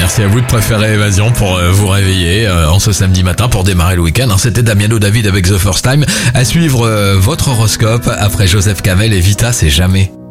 Merci à vous de préférer Évasion pour vous réveiller en ce samedi matin pour démarrer le week-end. C'était Damiano David avec The First Time. À suivre votre horoscope après Joseph Kamel et Vita, c'est jamais.